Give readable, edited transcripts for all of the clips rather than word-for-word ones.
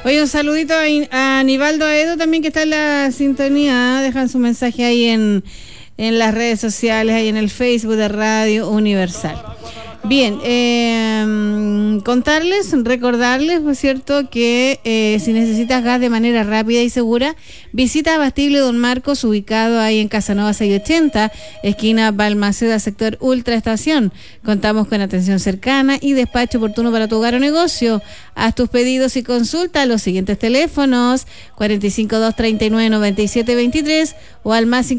Oye, un saludito a Aníbaldo Aedo también, que está en la sintonía. Dejan su mensaje ahí en las redes sociales, ahí en el Facebook de Radio Universal. Bien, recordarles, por cierto, que si necesitas gas de manera rápida y segura, visita Abastible Don Marcos, ubicado ahí en Casanova 680, esquina Balmaceda, sector Ultra Estación. Contamos con atención cercana y despacho oportuno para tu hogar o negocio. Haz tus pedidos y consulta a los siguientes teléfonos: 452-399723 o al más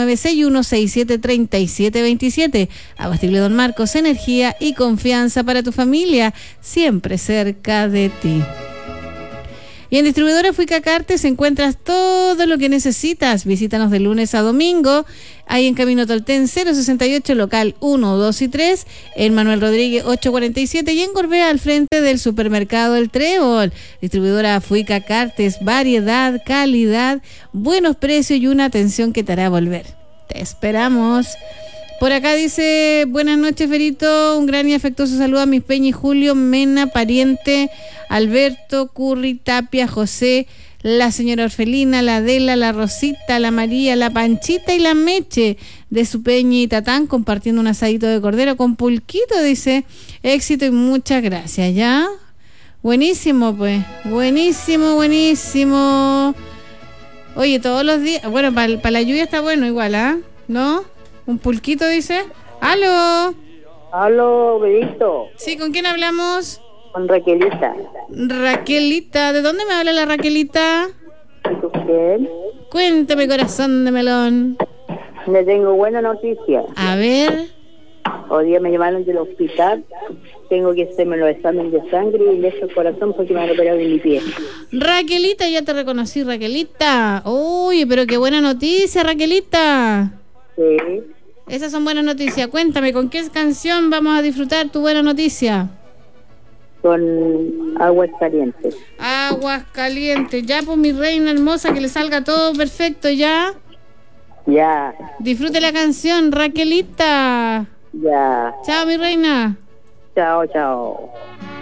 569-6167-3727. Abastible Don Marcos, energía y confianza para tu familia, siempre cerca de ti. Y en Distribuidora Fuica Cartes encuentras todo lo que necesitas. Visítanos de lunes a domingo, ahí en Camino Tolten 068, local 1, 2 y 3, en Manuel Rodríguez 847 y en Gorbea, al frente del supermercado El Trébol. Distribuidora Fuica Cartes, variedad, calidad, buenos precios y una atención que te hará volver. Te esperamos. Por acá dice: buenas noches, Ferito, un gran y afectuoso saludo a mis Peña y Julio, Mena, Pariente, Alberto, Curry, Tapia, José, la señora Orfelina, la Adela, la Rosita, la María, la Panchita y la Meche de su Peña y Tatán, compartiendo un asadito de cordero con pulquito. Dice: éxito y muchas gracias. ¿Ya? Buenísimo, pues, buenísimo. Oye, todos los días, bueno, para la lluvia está bueno igual, ¿ah? ¿No? Un pulquito, dice. ¡Aló! Aló, Benito. Sí, ¿con quién hablamos? Con Raquelita. Raquelita, ¿de dónde me habla la Raquelita? ¿Y tú quién? Cuéntame, corazón de melón. Le tengo buena noticia. A ver. Hoy día me llamaron del hospital. Tengo que hacerme los exámenes de sangre y de el corazón porque me han operado en mi pie. Raquelita, ya te reconocí, Raquelita. Uy, pero qué buena noticia, Raquelita. Sí. Esas son buenas noticias. Cuéntame, ¿con qué canción vamos a disfrutar tu buena noticia? Con Aguas Calientes. Aguas Calientes. Ya, pues, mi reina hermosa, que le salga todo perfecto, ¿ya? Ya. Disfrute la canción, Raquelita. Ya. Chao, mi reina. Chao, chao.